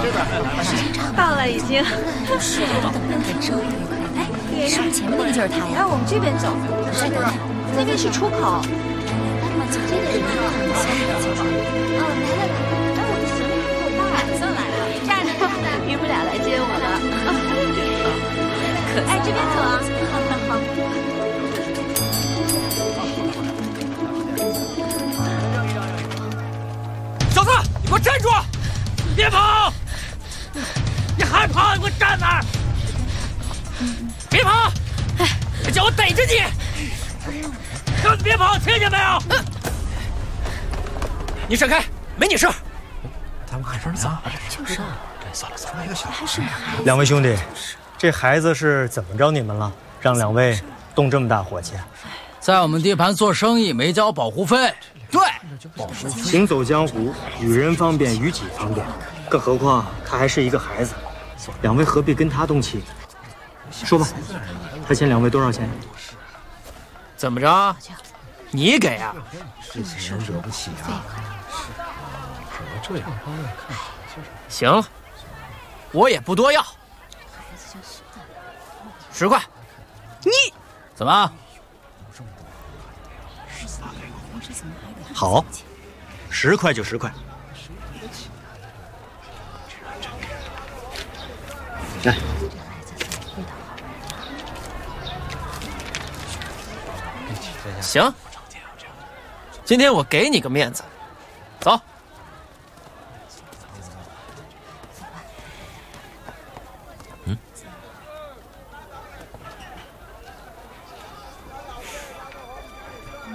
到了已经。 是，等半天周围。哎，是不是前面那个就是他呀？ 来，我们这边走。 再等等， 那边是出口。 这个是哪个？哦，来了。哎，我的行李给我带，算来了。站着， 你们俩来接我了。 哎，这边走啊。好。 小子，你给我站住！别跑！你还跑？你给我站那儿！别跑！别叫我逮着你！告诉你别跑，听见没有？你闪开，没你事。 他们喊声咋了？ 就是啊， 算了，一个小孩。 还是两位兄弟，这孩子是怎么着你们了？让两位动这么大火气？ 在我们地盘做生意没交保护费。 对， 行走江湖，与人方便，与己方便，更何况他还是一个孩子，两位何必跟他动气？说吧，他欠两位多少钱？ 怎么着？你给啊？ 这些人惹不起啊！怎么这样？ 行了，我也不多要，10块。你怎么？ 好，10块就10块。来， 行，今天我给你个面子，走。